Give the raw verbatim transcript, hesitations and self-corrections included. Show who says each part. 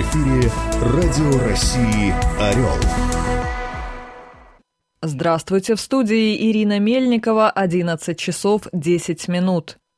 Speaker 1: эфире Радио России «Орел».
Speaker 2: Здравствуйте, в студии Ирина Мельникова, одиннадцать часов десять минут.